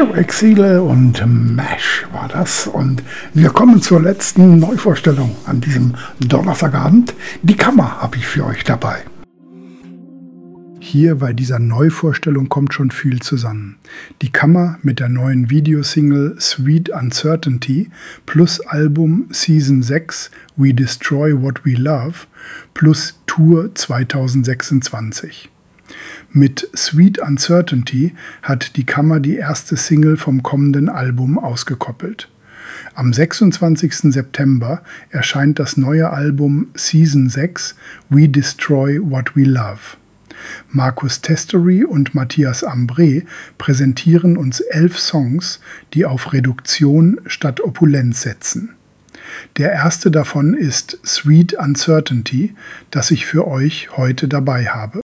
Echo Exile und Mesh war das. Und wir kommen zur letzten Neuvorstellung an diesem Donnerstagabend. Die Kammer habe ich für euch dabei. Hier bei dieser Neuvorstellung kommt schon viel zusammen. Die Kammer mit der neuen Videosingle Sweet Uncertainty plus Album Season 6 We Destroy What We Love plus Tour 2026. Mit Sweet Uncertainty hat die Kammer die erste Single vom kommenden Album ausgekoppelt. Am 26. September erscheint das neue Album Season 6 We Destroy What We Love. Markus Testory und Matthias Ambré präsentieren uns 11 Songs, die auf Reduktion statt Opulenz setzen. Der erste davon ist Sweet Uncertainty, das ich für euch heute dabei habe.